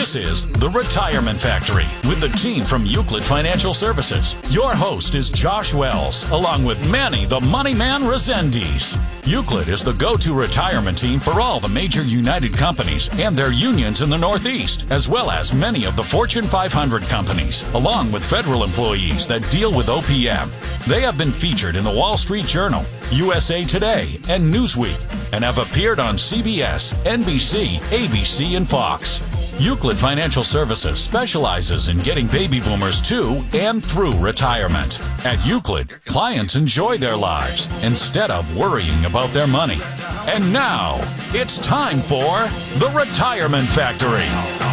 This is The Retirement Factory with the team from Euclid Financial Services. Your host is Josh Wells, along with Manny the Money Man Resendiz. Euclid is the go-to retirement team for all the major United companies and their unions in the Northeast, as well as many of the Fortune 500 companies, along with federal employees that deal with OPM. They have been featured in the Wall Street Journal, USA Today, and Newsweek, and have appeared on CBS, NBC, ABC, and Fox. Euclid Financial Services specializes in getting baby boomers to and through retirement. At Euclid, clients enjoy their lives instead of worrying about their money. And now, it's time for The Retirement Factory.